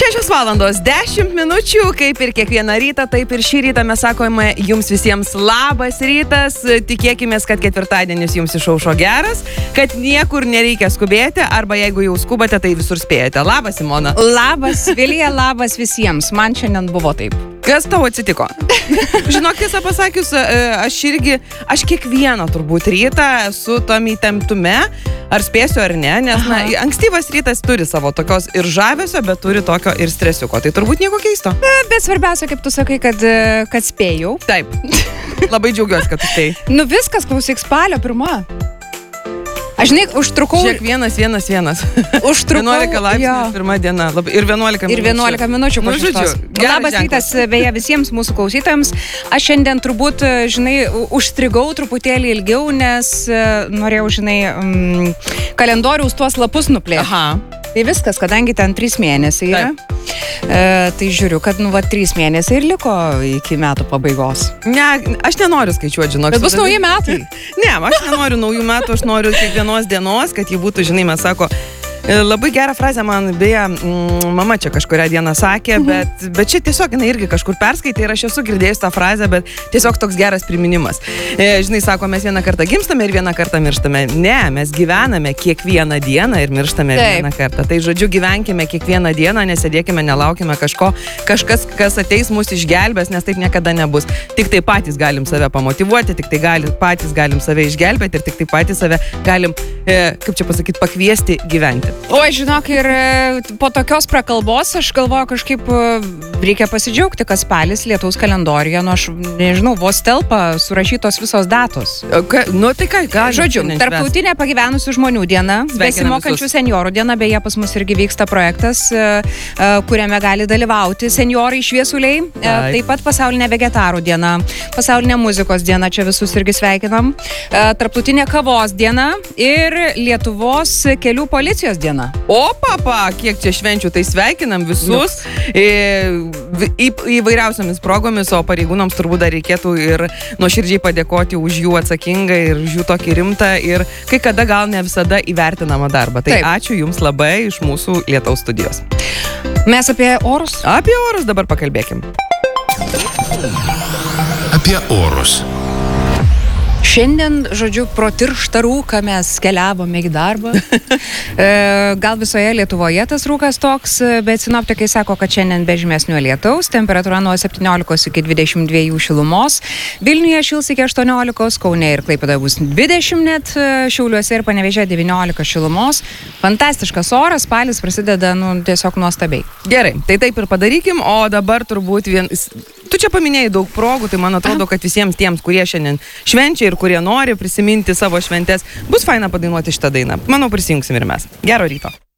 6 valandos 10 minučių, kaip ir kiekvieną rytą, taip ir šį rytą mes sakome jums visiems labas rytas. Tikėkime, kad ketvirtadienis jums išaušo geras, kad niekur nereikia skubėti, arba jeigu jau skubate, tai visur spėjate. Labas, Simona. Labas, Vilija, labas visiems. Man šiandien buvo taip. Kas tau atsitiko? Žinok, tiesą pasakius, aš kiekvieną turbūt rytą esu tam įtemptume, ar spėsiu ar ne, nes ankstyvas rytas turi savo tokios ir žavesio, bet turi tokio ir stresiuko. Tai turbūt nieko keisto. Bet svarbiausia, kaip tu sakai, kad spėjau. Taip. Labai džiaugiuosi, kad tu spėjai. Nu viskas, klausyk, spalio 1. Aš žinai, užtrukau... Žiūrėk, 1. Užtrukau... 11 laipsnių, pirma diena. Ir 11 minučių. Ir 11 minučių po šitos. Labas rytas, beje, visiems mūsų klausytojams. Aš šiandien turbūt, žinai, užstrigau truputėlį ilgiau, nes norėjau, žinai, kalendoriaus tuos lapus nuplėti. Aha. Tai viskas, kadangi ten 3 mėnesiai yra. Tai žiūriu, kad 3 mėnesiai ir liko iki metų pabaigos. Ne, aš nenoriu skaičiuoti, žinok. Bet bus nauji metai. Ne, aš nenoriu naujų metų, aš noriu kiekvienos dienos, kad jį būtų, žinai, mes sako, labai gerą frazę man, beje, mama čia kažkurią dieną sakė, bet čia tiesiog jinai irgi kažkur perskaitė ir aš esu girdėjus tą frazę, bet tiesiog toks geras priminimas. Žinai, sako, mes vieną kartą gimstame ir vieną kartą mirštame. Ne, mes gyvename kiekvieną dieną ir mirštame vieną kartą. Tai žodžiu, gyvenkime kiekvieną dieną, nesėdėkime, nelaukime kažkas, kas ateis mus išgelbės, nes taip niekada nebus. Tik tai patys galim save pamotyvuoti, tik tai patys galim save išgelbėti ir tik tai patys save galim, kaip čia pasakyti, pakviesti gyventi. O, žinok, ir po tokios prakalbos aš galvoju, kažkaip reikia pasidžiaugti, kad spalis lietaus kalendoriuje, aš nežinau, vos telpa surašytos visos datos. Tai ką? Žodžiu, tarptautinė pagyvenusių žmonių diena, besimokančių seniorų diena, beje, pas mus irgi vyksta projektas, kuriame gali dalyvauti seniorai šviesuliai, taip pat pasaulinė vegetarų diena, pasaulinė muzikos diena, čia visus irgi sveikinam, tarptautinė kavos diena ir Lietuvos kelių policijos diena. O, papa, kiek čia švenčių, tai sveikinam visus įvairiausiamis progomis, o pareigūnams turbūt dar reikėtų ir nuoširdžiai padėkoti už jų atsakingą ir už jų tokį rimtą ir kai kada gal ne visada įvertinamą darbą. Tai ačiū Jums labai iš mūsų Lietaus studijos. Mes apie orus? Apie orus dabar pakalbėkim. Apie orus. Šiandien, žodžiu, pro tirštą rūką mes keliavome į darbą. Gal visoje Lietuvoje tas rūkas toks, bet sinoptikai sako, kad šiandien be žymesnio lietaus, temperatūra nuo 17 iki 22 šilumos, Vilniuje šils iki 18, Kaune ir Klaipėdoje bus 20 net, Šiauliuose ir Panevėžyje 19 šilumos. Fantastiškas oras, spalis prasideda, tiesiog nuostabiai. Gerai, tai taip ir padarykim, o dabar turbūt tu čia paminėjai daug progų, tai man atrodo, kad visiems tiems, kurie šiandien švenčia ir kurie nori prisiminti savo šventes, bus faina padainuoti šitą dainą. Manau, prisijungsim ir mes. Gero ryto.